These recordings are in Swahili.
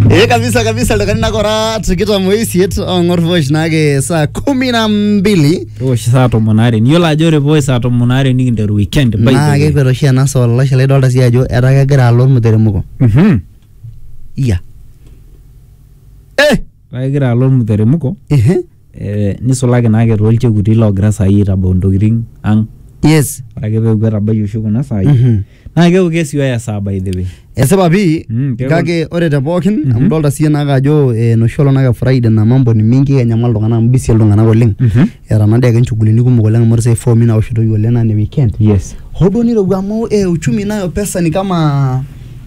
kabisa dakika kora tukita moisiet ongor voice nage saa 12 voice saa 8 niyo la jore voice saa 8 nikinteru weekend by the way kwero shia na so la shale dolta si ajo era kegira alo muteremuko iya kegira alo muteremuko nisulaki naake tolchekuti logira sai tabau ntokitin ang yes ake peeku tabayyo shukuna sai na keeku kesio ya saa by the way esababi kake ore te pookin amdolta sie naga ajo nosholo naga Friday na mambo ni mingi enyamal ltung'ana mbisi ltung'ana oleng era nade ake nchugulini kumok oleng morse 4 mina oshito oleng na weekend yes hodo ni rogu amo uchumi nayo pesa ni kama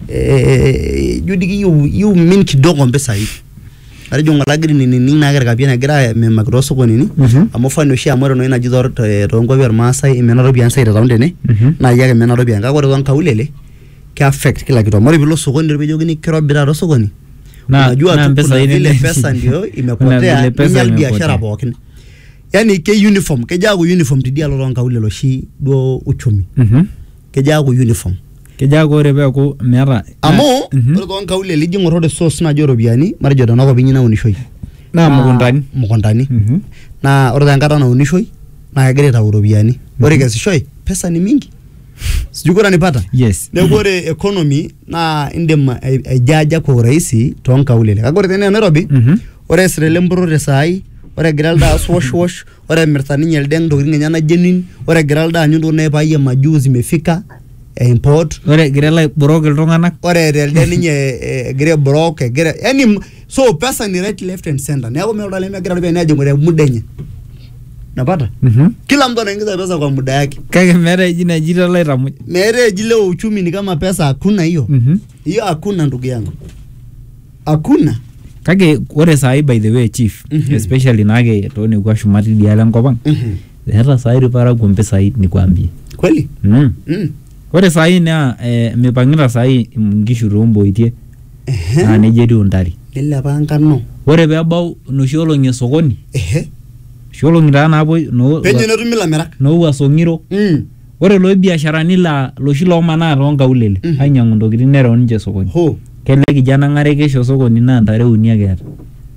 judiki you min kidogo mpesa hii arijo ngalagiri ni nagira kapia gira memakro sokoni ni amofano shi amoro no ina jidor to ngobyer masai imena robian sai taunde ne na yake mena robian ka gore wanka ulele ke affect kila kitu mori bilo sokoni ndio bejogini kirobira ro sokoni unajua tu ile pesa ndio imepotea ni biashara bokin yani ke uniform ke jago uniform tidia lo wanka ulelo shi do uchumi ke jago uniform kejago rebe ko mera amo ore ko nkaule liji ngorode source na joro biani mara jodo nako binyina unishoi na mukondani na ore ngata na unishoi na egere ta urobiani ore kesishoi pesa ni mingi sijukura nipata yes negore economy na indem ejaja ko raisi to nkaule kagore tene Nairobi ore srele mburore sai ore gralda wash ore mertani nyeldeng do ngenya genuine ore gralda anyundo ne paye majuzi mefika import ore girela broke iltung'anak ore relde ninye gire broke gire yani so pesa ni right left and center neako mimi ndale megira rubia naje ngore mudenye napata kila mtu anaingiza pesa kwa muda yake kage mere jina jira laita mere jile uchumi ni kama pesa hakuna hiyo hiyo hakuna ndugu yangu hakuna kage ore sai by the way chief especially nage tone kwa shumati diala ngopang hata sai ripara kwa pesa hii ni kwambie kweli ore sai na mipangira sai ngishu rombo itie na nejeri undari lele bangano ore bebau no sholo nye sokoni sholo ngira na boy no penye netumila merak no wasongiro ore lo biashara nila lo shilo mana ronga ulele anyangu ndokitin nero nje sokoni kele kijana ngare kesho sokoni na ndare unia geta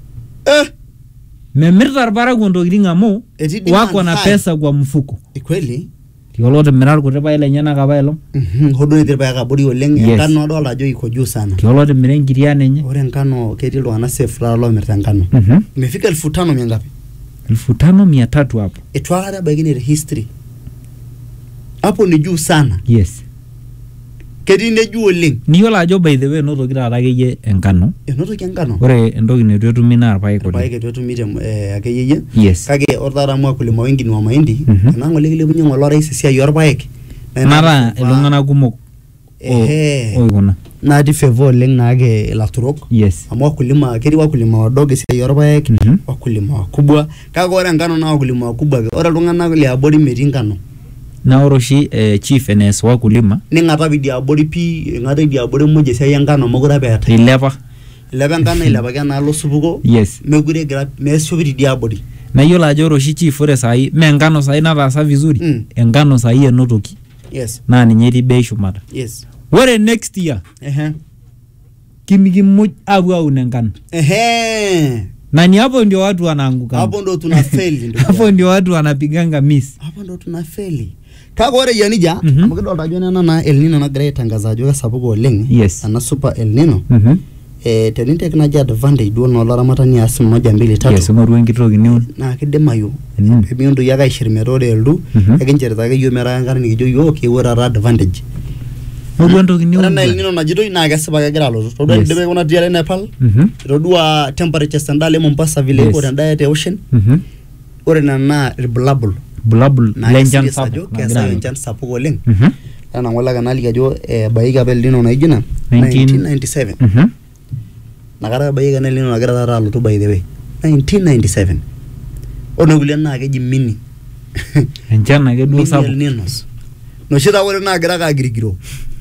memirtar bara ndokitin amo wako na pesa kwa mfuko kweli Tiolote mirar kote pa ile nyana ka bailo. Hodo itir pa kaburi oleng enkano adolta ajo iko juu sana. Tiolote miren kirian enye. Ore enkano ketii iltung'ana safe lo mirta enkano. Imefika 5,000 mia ngapi? 5,300 hapo. Etwakata bagine history. Hapo ni juu sana. Yes. Ketii ne juu oleng. Niyola ajo by the way noto kira akeyie enkano. Enotoki enkano. Ore entoki netu etumi na irpaek oleng. Irpaek etu etumi akeyie. Yes. Kake ortara mwa kulima wengi ni wa mahindi. Nangole kilepunye ngolo rais sia orpaek. Nara iltung'ana kumok. Oikuna. Natii favor oleng naake ilaturok. Yes. Amu wakulima ketii wakulima wadogo sia orpaek, wakulima wakubwa. Kake ore enkano na wakulima wakubwa. Ore iltung'ana le abori metii enkano. Na oroshi chief enes wakulima ningata bidi abori pi ngata bidi abori moje sia yangano mokura beata ilepa ngana ilepa kana lo supuko yes megure gra mesho bidi abori na yola ajo oroshi chief ore sai me ngano sai nataasa vizuri engano sai enotoki yes na ninye eti bei shumata yes ore next year kimikimoj aun engano na ni hapo ndio watu wanaanguka hapo ndio tunafeli ndio hapo ndio watu wanapiganga miss hapo ndio tunafeli kaka ore yanija amukidolta ajo nena na El Nino nagira aitangaza ajo kesapuku oleng ana super El Nino tenintek naji advantage duo no laramatani asi 1 2 3 yes ngoru enkitoki niun na kidimayu pemiondo yaka ishirmerore eldu ekincherita ake yo mera ngara nikijo yo kewora advantage ngoru entoki niun na El Nino najito na kesipa kegira alotu todua ndebe kuna diale Nepal todua temperatures ndale Mombasa vile ore ndaye te ocean ore na irbulabul lenjan sapo kesa lenjan sapo oleng ana ngola kanali ajo baika bel dino na ijina 1997 nakara baika na lino nagira tara alotu by the way 1997 ono kulia na keji mini enjan ake duo sapo no shita ore na agira ka agirigiro